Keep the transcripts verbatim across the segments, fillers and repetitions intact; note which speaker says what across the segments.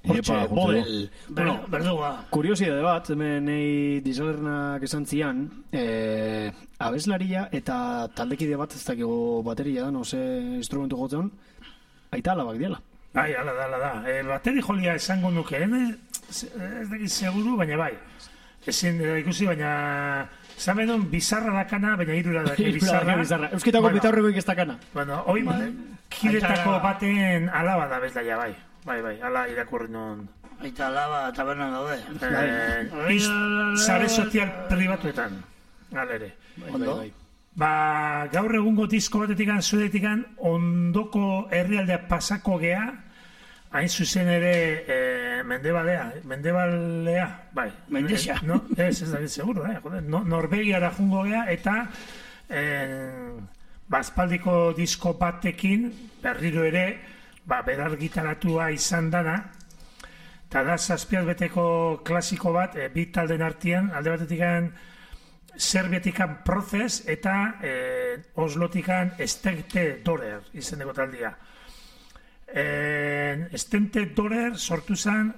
Speaker 1: Hortxe,
Speaker 2: Bobel.
Speaker 1: Bueno,
Speaker 2: berduga.
Speaker 1: Kuriosidade bat, hemen nahi disalernak esan zian, eh, abeslaria eta taldekide bat, ez dakigu bateria da, no se instrumentu jotzen, aita alabak diela.
Speaker 3: Bai, ala da, ala da. E, bateri jolia esango nuke, ez dakit seguru, baina bai. Ezin ikusi, baina... Zamedun bizarra dakana, baina irura dake bizarra.
Speaker 1: Euskitako bueno, bitaurrekoik ez dakana.
Speaker 3: Bueno, hoi kidetako baten alaba da bezlaia, bai. Bai, bai, ala irakurri non.
Speaker 2: Aita alaba tabernan daude.
Speaker 3: Eh, Zare sozial pribatuetan. Alere.
Speaker 2: Ondo?
Speaker 3: Ba, gaur egungo disko batetikan, zuedetikan, ondoko herrialdea pasako gea, hain zuzen ere eh, mendebalea, mendebalea, bai.
Speaker 2: Mendesa.
Speaker 3: No, ez, ez dakit seguro, eh, joder, no, Norvegiara jungo gea, eta eh, bazpaldiko disko batekin, berriro ere, ba, berar gitaratua izan dana, eta da zazpiaz beteko klasiko bat, e, bi talden artean, alde batetikan Serbietikan Proces eta e, Oslotikan Estente Dorer izeneko taldia. E, Estente Dorer sortu zen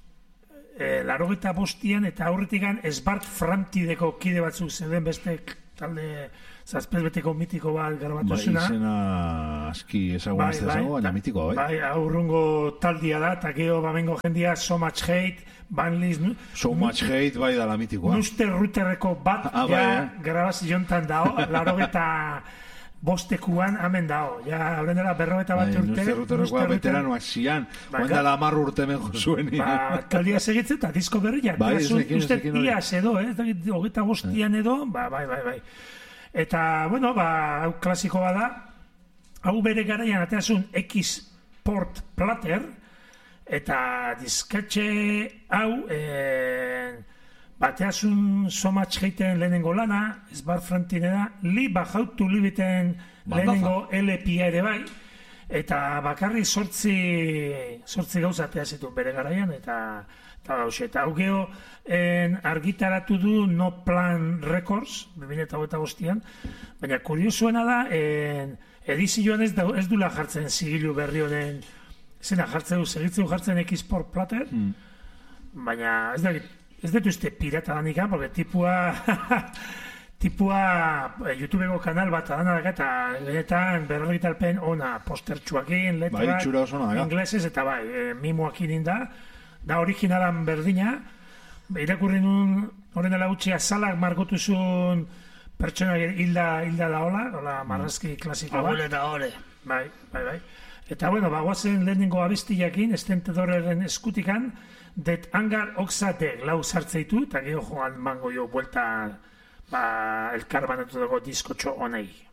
Speaker 3: e, larogeta bostian eta aurretikan Esbart Frantideko kide batzuk zeuden beste talde zazpez beteko mitiko bat garbatu zena.
Speaker 4: Bai, izena aski ezagun ez dezago, baina mitiko, bai.
Speaker 3: Bai, aurrungo taldia da, eta geho bamengo jendia So Much Hate, Banlis...
Speaker 4: So Much Hate, bai, dala mitikoa.
Speaker 3: Nuster Ruterreko bat,
Speaker 4: ah,
Speaker 3: ja,
Speaker 4: bai, eh?
Speaker 3: grabazi jontan dao, larogeta bostekuan amen dao. Ja, horren dela berrogeta bat
Speaker 4: bai,
Speaker 3: urte.
Speaker 4: Nuster Ruterrekoa veteranoak zian, oen dela amarru urte mengo zuen.
Speaker 3: Ba, taldia segitzen eta disko berriak.
Speaker 4: Bai, ez nekin, ez nekin hori.
Speaker 3: Iaz edo, eh? Hogeita bostian edo, ba, bai, bai, bai. Eta, bueno, ba, hau klasiko bada, hau bere garaian ateazun X-Port Platter, eta diskatxe hau, e, bateazun So Much Hateen lehenengo lana, Esbart Frantinera, li bajautu libiten lehenengo L P-a ere bai, eta bakarri sortzi, sortzi gauza ateazitu bere garaian, eta... Eta hau geho argitaratu du No Plan Records, bi mila hogeita bostean, baina kuriosuena da, en, edizioan ez, da, ez dula jartzen zigilu berri honen, zena jartzen du, segitzen jartzen X-Port Platter, mm. baina ez da, ez dut uste pirata danika, porque tipua, tipua YouTubeko kanal bat adana eta benetan berrogitalpen ona postertxuakin, letrak,
Speaker 4: bai,
Speaker 3: inglesez, eta bai, e, mimoakin inda, da originalan berdina, irakurri nun horren dela utxea salak margotuzun pertsona hilda, hilda da hola, hola marrazki klasiko bat.
Speaker 2: Agule eta hore.
Speaker 3: Bai, bai, bai. Eta bueno, bagoazen lehenengo abestiakin, Estente Doreren eskutikan, Det Angar Oxatek lau sartzeitu, eta geho joan mango jo buelta ba, elkar banatu dago diskotxo honei.